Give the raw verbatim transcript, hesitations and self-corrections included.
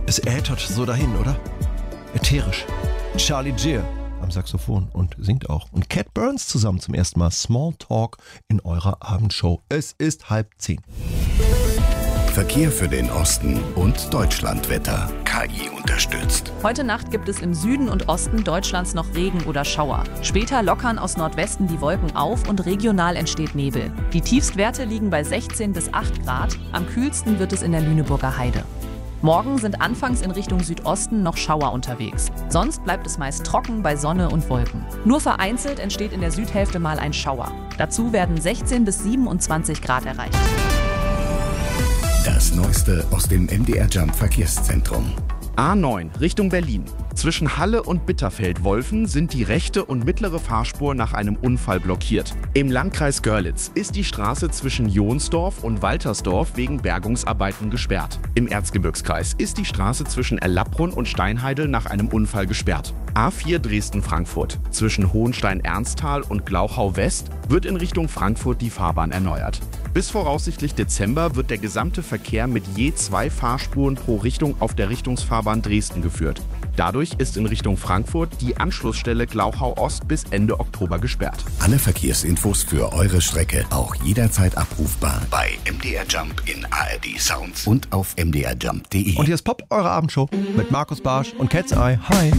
Es äthert so dahin, oder? Ätherisch. Charlie Gear am Saxophon und singt auch. Und Cat Burns zusammen zum ersten Mal. Small Talk in eurer Abendshow. Es ist halb zehn. Verkehr für den Osten und Deutschlandwetter. K I unterstützt. Heute Nacht gibt es im Süden und Osten Deutschlands noch Regen oder Schauer. Später lockern aus Nordwesten die Wolken auf und regional entsteht Nebel. Die Tiefstwerte liegen bei sechzehn bis acht Grad. Am kühlsten wird es in der Lüneburger Heide. Morgen sind anfangs in Richtung Südosten noch Schauer unterwegs. Sonst bleibt es meist trocken bei Sonne und Wolken. Nur vereinzelt entsteht in der Südhälfte mal ein Schauer. Dazu werden sechzehn bis siebenundzwanzig Grad erreicht. Das Neueste aus dem M D R Jump Verkehrszentrum. A neun Richtung Berlin. Zwischen Halle und Bitterfeld-Wolfen sind die rechte und mittlere Fahrspur nach einem Unfall blockiert. Im Landkreis Görlitz ist die Straße zwischen Jonsdorf und Waltersdorf wegen Bergungsarbeiten gesperrt. Im Erzgebirgskreis ist die Straße zwischen Erlabrunn und Steinheidel nach einem Unfall gesperrt. A vier Dresden-Frankfurt. Zwischen Hohenstein-Ernsthal und Glauchau-West wird in Richtung Frankfurt die Fahrbahn erneuert. Bis voraussichtlich Dezember wird der gesamte Verkehr mit je zwei Fahrspuren pro Richtung auf der Richtungsfahrbahn Dresden geführt. Dadurch ist in Richtung Frankfurt die Anschlussstelle Glauchau Ost bis Ende Oktober gesperrt. Alle Verkehrsinfos für eure Strecke auch jederzeit abrufbar bei M D R Jump in A R D Sounds und auf m d r jump punkt d e. Und hier ist Pop, eure Abendshow mit Markus Barsch und Cat's Eye. Hi.